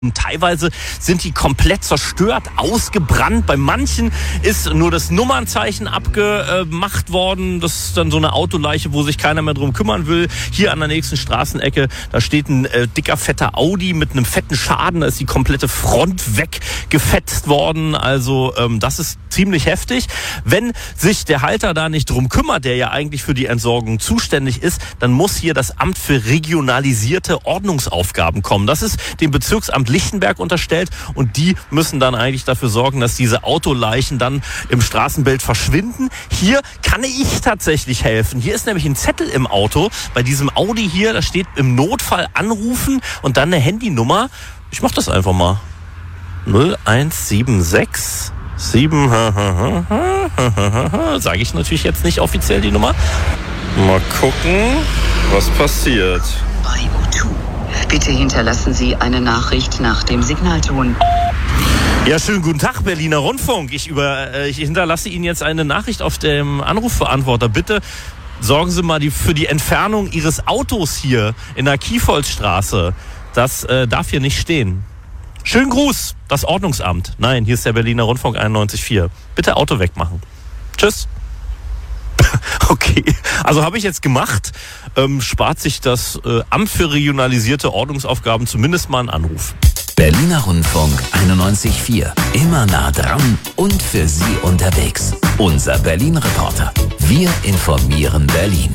Teilweise sind die komplett zerstört, ausgebrannt. Bei manchen ist nur das Nummernzeichen abgemacht worden. Das ist dann so eine Autoleiche, wo sich keiner mehr drum kümmern will. Hier an der nächsten Straßenecke, da steht ein dicker, fetter Audi mit einem fetten Schaden. Da ist die komplette Front weggefetzt worden. Also das ist ziemlich heftig. Wenn sich der Halter da nicht drum kümmert, der ja eigentlich für die Entsorgung zuständig ist, dann muss hier das Amt für regionalisierte Ordnungsaufgaben kommen. Das ist dem Bezirksamt Lichtenberg unterstellt und die müssen dann eigentlich dafür sorgen, dass diese Autoleichen dann im Straßenbild verschwinden. Hier kann ich tatsächlich helfen. Hier ist nämlich ein Zettel im Auto. Bei diesem Audi hier, da steht im Notfall anrufen und dann eine Handynummer. Ich mach das einfach mal. 0176 7 sage ich natürlich jetzt nicht offiziell die Nummer. Mal gucken, was passiert. Bei O2. Bitte hinterlassen Sie eine Nachricht nach dem Signalton. Ja, schönen guten Tag, Berliner Rundfunk. Ich hinterlasse Ihnen jetzt eine Nachricht auf dem Anrufbeantworter. Bitte sorgen Sie mal für die Entfernung Ihres Autos hier in der Kiefolzstraße. Das darf hier nicht stehen. Schönen Gruß, das Ordnungsamt. Nein, hier ist der Berliner Rundfunk 91.4. Bitte Auto wegmachen. Tschüss. Okay, also habe ich jetzt gemacht. Spart sich das Amt für regionalisierte Ordnungsaufgaben zumindest mal einen Anruf. Berliner Rundfunk 91.4. Immer nah dran und für Sie unterwegs. Unser Berlin-Reporter. Wir informieren Berlin.